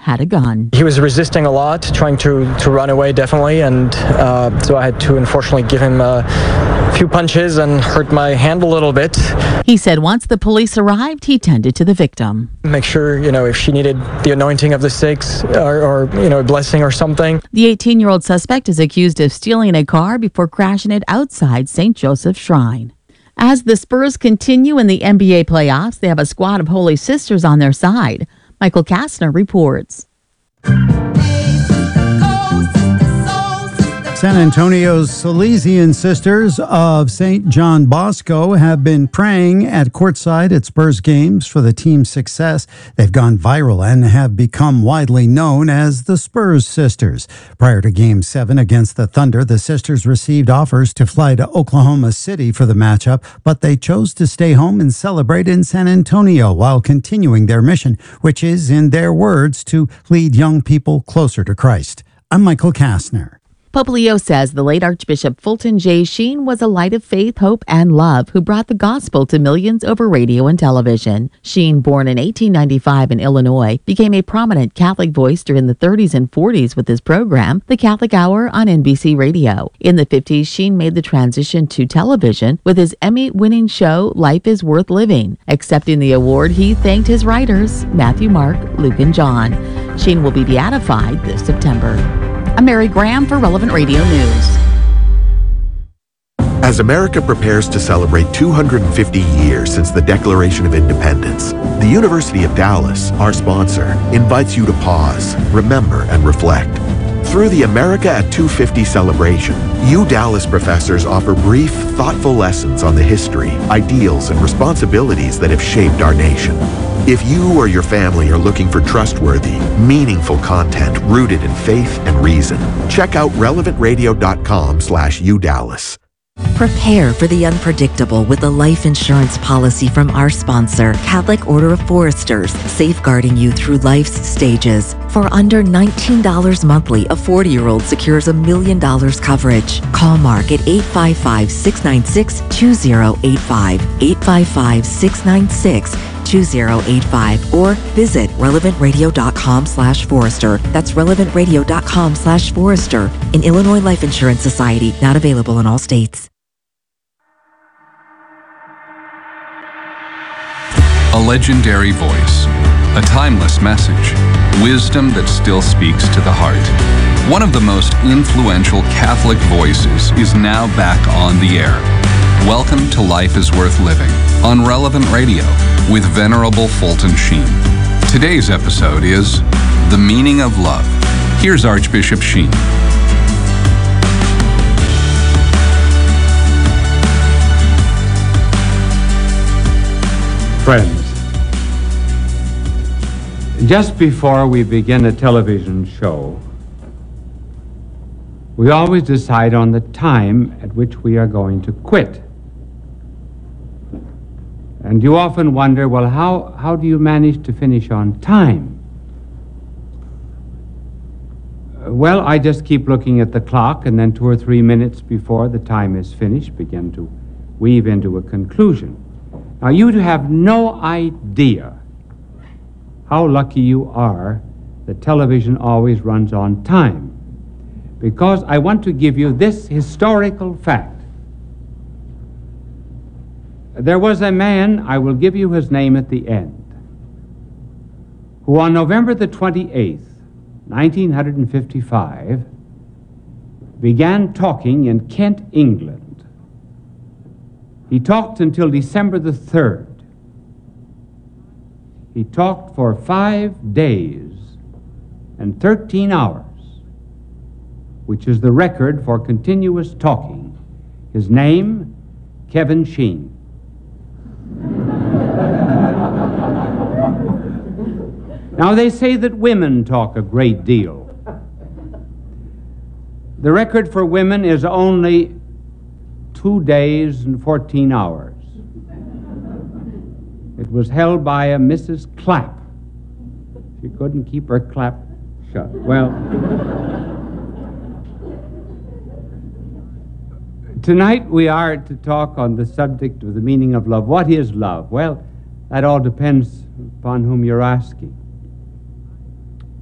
had a gun. He was resisting a lot, trying to run away, definitely, and so I had to unfortunately give him a few punches and hurt my hand a little bit. He said once the police arrived, he tended to the victim. Make sure, if she needed the anointing of the sticks or a blessing or something. The 18-year-old suspect is accused of stealing a car before crashing it outside St. Joseph's Shrine. As the Spurs continue in the NBA playoffs, they have a squad of Holy Sisters on their side. Michael Kastner reports. San Antonio's Salesian Sisters of St. John Bosco have been praying at courtside at Spurs games for the team's success. They've gone viral and have become widely known as the Spurs Sisters. Prior to Game 7 against the Thunder, the Sisters received offers to fly to Oklahoma City for the matchup, but they chose to stay home and celebrate in San Antonio while continuing their mission, which is, in their words, to lead young people closer to Christ. I'm Michael Kastner. Pope Leo says the late Archbishop Fulton J. Sheen was a light of faith, hope, and love who brought the gospel to millions over radio and television. Sheen, born in 1895 in Illinois, became a prominent Catholic voice during the 30s and 40s with his program, The Catholic Hour on NBC Radio. In the 50s, Sheen made the transition to television with his Emmy-winning show, Life is Worth Living. Accepting the award, he thanked his writers, Matthew, Mark, Luke, and John. Sheen will be beatified this September. I'm Mary Graham for Relevant Radio News. As America prepares to celebrate 250 years since the Declaration of Independence, the University of Dallas, our sponsor, invites you to pause, remember, and reflect. Through the America at 250 celebration, Dallas professors offer brief, thoughtful lessons on the history, ideals, and responsibilities that have shaped our nation. If you or your family are looking for trustworthy, meaningful content rooted in faith and reason, check out relevantradio.com/UDallas. Prepare for the unpredictable with a life insurance policy from our sponsor, Catholic Order of Foresters, safeguarding you through life's stages. For under $19 monthly, a 40-year-old secures $1 million coverage. Call Mark at 855-696-2085, 855-696-2085, or visit relevantradio.com/Forester. That's relevantradio.com/Forester. An Illinois Life Insurance Society, not available in all states. A legendary voice, a timeless message, wisdom that still speaks to the heart. One of the most influential Catholic voices is now back on the air. Welcome to Life is Worth Living on Relevant Radio with Venerable Fulton Sheen. Today's episode is The Meaning of Love. Here's Archbishop Sheen. Friends, just before we begin a television show, we always decide on the time at which we are going to quit. And you often wonder, well, how do you manage to finish on time? Well, I just keep looking at the clock, and then 2 or 3 minutes before the time is finished, begin to weave into a conclusion. Now, you have no idea how lucky you are that television always runs on time, because I want to give you this historical fact. There was a man, I will give you his name at the end, who on November the 28th, 1955, began talking in Kent, England. He talked until December the 3rd. He talked for 5 days and 13 hours, which is the record for continuous talking. His name, Kevin Sheen. Now, they say that women talk a great deal. The record for women is only 2 days and 14 hours. It was held by a Mrs. Clapp. She couldn't keep her clap shut. Well, tonight we are to talk on the subject of the meaning of love. What is love? Well, that all depends upon whom you're asking.